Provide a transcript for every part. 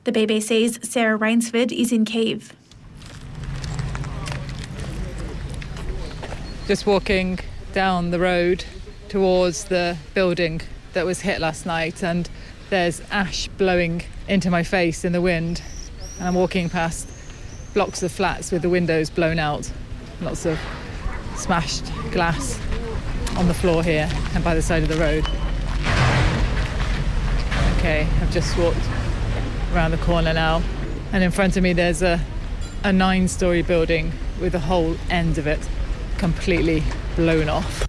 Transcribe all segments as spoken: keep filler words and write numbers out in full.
The B B C's Sarah Rainsford is in Kyiv. Just walking down the road towards the building that was hit last night, and there's ash blowing into my face in the wind, and I'm walking past blocks of flats with the windows blown out, lots of smashed glass on the floor here and by the side of the road. Okay, I've just walked around the corner now, and in front of me there's a, a nine-storey building with the whole end of it completely blown off.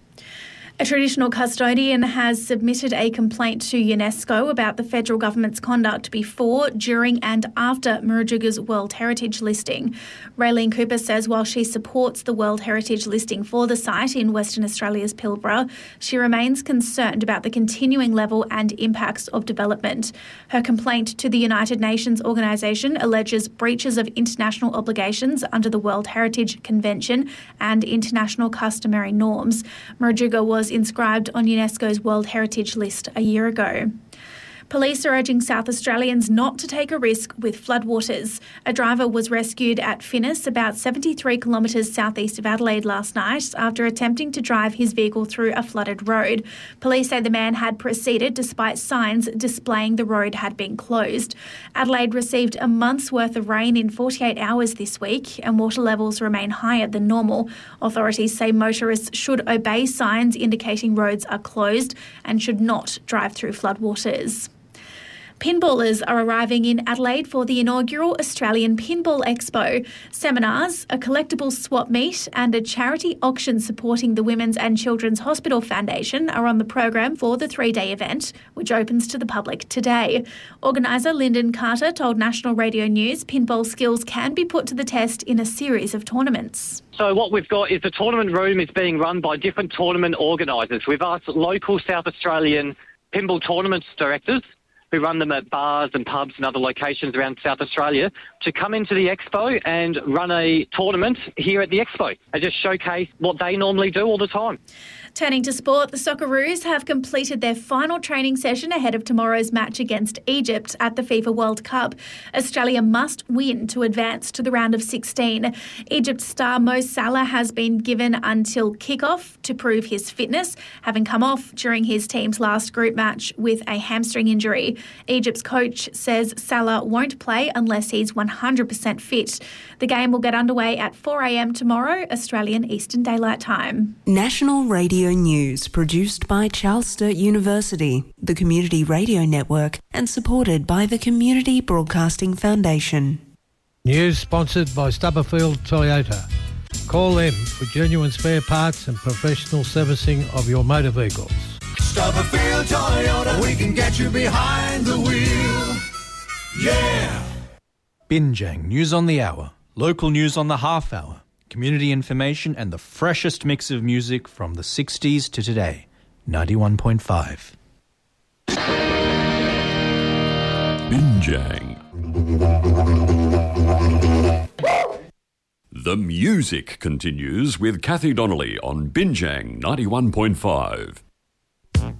A traditional custodian has submitted a complaint to UNESCO about the federal government's conduct before, during and after Murujuga's World Heritage listing. Raylene Cooper says while she supports the World Heritage listing for the site in Western Australia's Pilbara, she remains concerned about the continuing level and impacts of development. Her complaint to the United Nations organisation alleges breaches of international obligations under the World Heritage Convention and international customary norms. Murujuga was inscribed on UNESCO's World Heritage List a year ago. Police are urging South Australians not to take a risk with floodwaters. A driver was rescued at Finnis, about seventy-three kilometres southeast of Adelaide last night, after attempting to drive his vehicle through a flooded road. Police say the man had proceeded despite signs displaying the road had been closed. Adelaide received a month's worth of rain in forty-eight hours this week, and water levels remain higher than normal. Authorities say motorists should obey signs indicating roads are closed and should not drive through floodwaters. Pinballers are arriving in Adelaide for the inaugural Australian Pinball Expo. Seminars, a collectible swap meet and a charity auction supporting the Women's and Children's Hospital Foundation are on the program for the three-day event, which opens to the public today. Organiser Lyndon Carter told National Radio News pinball skills can be put to the test in a series of tournaments. So what we've got is the tournament room is being run by different tournament organisers. We've asked local South Australian pinball tournaments directors who run them at bars and pubs and other locations around South Australia to come into the expo and run a tournament here at the expo and just showcase what they normally do all the time. Turning to sport, the Socceroos have completed their final training session ahead of tomorrow's match against Egypt at the FIFA World Cup. Australia must win to advance to the round of sixteen. Egypt star Mo Salah has been given until kick-off to prove his fitness, having come off during his team's last group match with a hamstring injury. Egypt's coach says Salah won't play unless he's one hundred percent fit. The game will get underway at four a.m. tomorrow, Australian Eastern Daylight Time. National Radio News, produced by Charles Sturt University, the Community Radio Network, and supported by the Community Broadcasting Foundation. News sponsored by Stubberfield Toyota. Call them for genuine spare parts and professional servicing of your motor vehicles. Stubberfield Toyota, we can get you behind the wheel. Yeah! Binjang News on the Hour. Local news on the half hour. Community information and the freshest mix of music from the sixties to today. ninety-one point five. Binjang. The music continues with Kathy Donnelly on Binjang ninety-one point five.